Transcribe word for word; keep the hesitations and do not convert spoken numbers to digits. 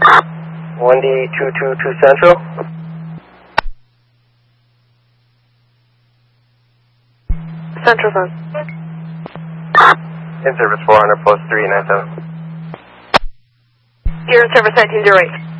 one D two two two Central. Central phone. In service four hundred, post three nine seven. You're in service nineteen zero eight.